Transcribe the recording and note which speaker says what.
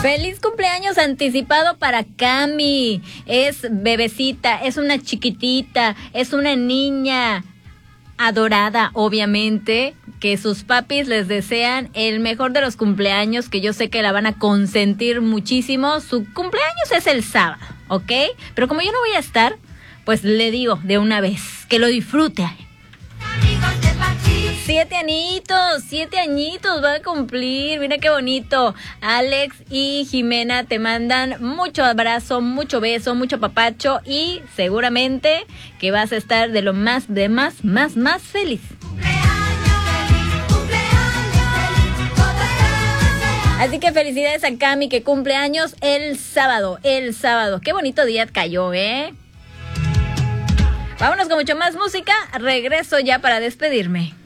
Speaker 1: Feliz cumpleaños anticipado para Cami. Es bebecita, es una chiquitita, es una niña adorada, obviamente, que sus papis les desean el mejor de los cumpleaños, que yo sé que la van a consentir muchísimo. Su cumpleaños es el sábado, ¿ok? Pero como yo no voy a estar, pues le digo de una vez, que lo disfrute. 7 añitos va a cumplir, mira qué bonito. Alex y Jimena te mandan mucho abrazo, mucho beso, mucho papacho y seguramente que vas a estar de lo más feliz. Así que felicidades a Cami que cumple años el sábado. Qué bonito día cayó, ¿eh? Vámonos con mucho más música, regreso ya para despedirme.